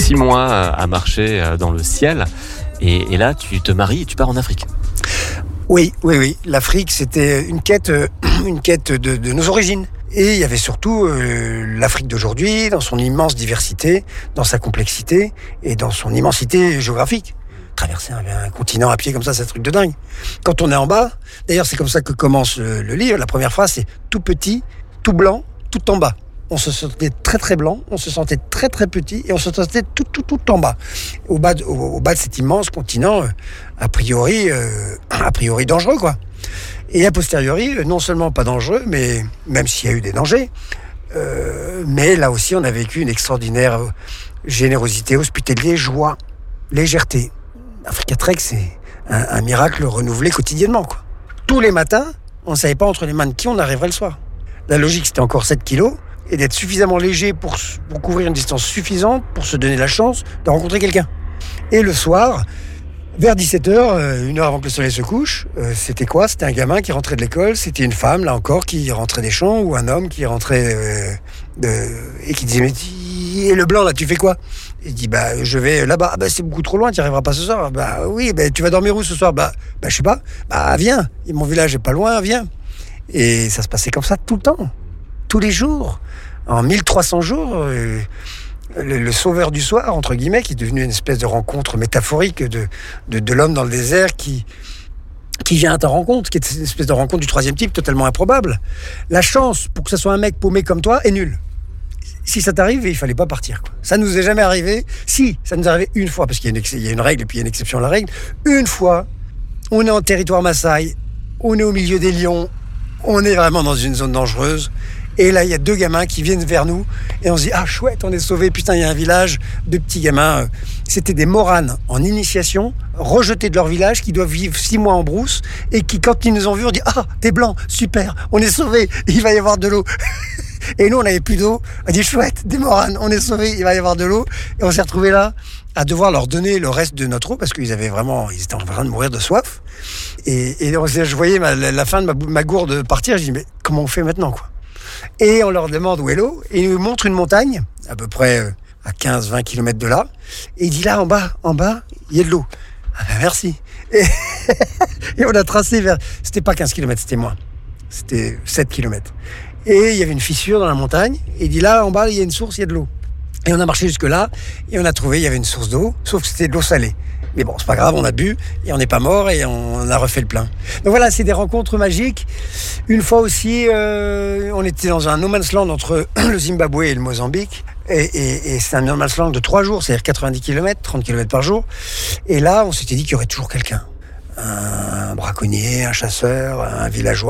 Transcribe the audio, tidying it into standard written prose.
6 mois à marcher dans le ciel. Et là, tu te maries et tu pars en Afrique. Oui. L'Afrique, c'était une quête de nos origines. Et il y avait surtout l'Afrique d'aujourd'hui, dans son immense diversité, dans sa complexité et dans son immensité géographique. Traverser un continent à pied comme ça, c'est un truc de dingue. Quand on est en bas, d'ailleurs c'est comme ça que commence le livre, la première phrase c'est tout petit, tout blanc, tout en bas. On se sentait très très blanc, on se sentait très très petit et on se sentait tout en bas. Au bas de cet immense continent, a priori dangereux quoi. Et a posteriori, non seulement pas dangereux, mais même s'il y a eu des dangers, mais là aussi on a vécu une extraordinaire générosité, hospitalier, joie, légèreté. Africa Trek, c'est un miracle renouvelé quotidiennement, quoi. Tous les matins, on ne savait pas entre les mains de qui on arriverait le soir. La logique, c'était encore 7 kilos, et d'être suffisamment léger pour couvrir une distance suffisante pour se donner la chance de rencontrer quelqu'un. Et le soir, vers 17h, une heure avant que le soleil se couche, c'était quoi ? C'était un gamin qui rentrait de l'école, c'était une femme, là encore, qui rentrait des champs, ou un homme qui rentrait et qui disait « Mais et le blanc, là, tu fais quoi ?» Il dit « Je vais là-bas. » « C'est beaucoup trop loin, tu n'y arriveras pas ce soir. » « Oui, tu vas dormir où ce soir ?»« Je sais pas. »« Viens, mon village est pas loin, viens. » Et ça se passait comme ça tout le temps, tous les jours. En 1300 jours, le sauveur du soir, entre guillemets, qui est devenu une espèce de rencontre métaphorique de l'homme dans le désert qui vient à ta rencontre, qui est une espèce de rencontre du troisième type, totalement improbable. La chance, pour que ce soit un mec paumé comme toi, est nulle. Si ça t'arrive, il fallait pas partir, quoi. Ça nous est jamais arrivé. Si, ça nous est arrivé une fois, parce qu'il y a une règle et puis il y a une exception à la règle. Une fois, on est en territoire Maasai, on est au milieu des lions, on est vraiment dans une zone dangereuse. Et là, il y a 2 gamins qui viennent vers nous et on se dit « Ah, chouette, on est sauvés. Putain, il y a un village de petits gamins. » C'était des moranes en initiation, rejetés de leur village, qui doivent vivre 6 mois en brousse et qui, quand ils nous ont vus, ont dit « Ah, t'es blanc, super, on est sauvés, il va y avoir de l'eau. » Et nous, on n'avait plus d'eau. On a dit « Chouette, des moranes, on est sauvés, il va y avoir de l'eau. » Et on s'est retrouvés là à devoir leur donner le reste de notre eau parce qu'ils étaient en train de mourir de soif. Et je voyais la fin de ma gourde partir. Je dis « Mais comment on fait maintenant, quoi ?» Et on leur demande où est l'eau, et ils nous montrent une montagne, à peu près à 15-20 km de là, et il dit là, en bas, il y a de l'eau. Ah ben merci. Et on a tracé c'était pas 15 km, c'était moins. C'était 7 km. Et il y avait une fissure dans la montagne, et il dit là, en bas, il y a une source, il y a de l'eau. Et on a marché jusque-là, et on a trouvé, il y avait une source d'eau, sauf que c'était de l'eau salée. Mais bon, c'est pas grave, on a bu, et on n'est pas mort, et on a refait le plein. Donc voilà, c'est des rencontres magiques. Une fois aussi, on était dans un no man's land entre le Zimbabwe et le Mozambique, et c'est un no man's land de 3 jours, c'est-à-dire 90 km, 30 km par jour. Et là, on s'était dit qu'il y aurait toujours quelqu'un. Un braconnier, un chasseur, un villageois.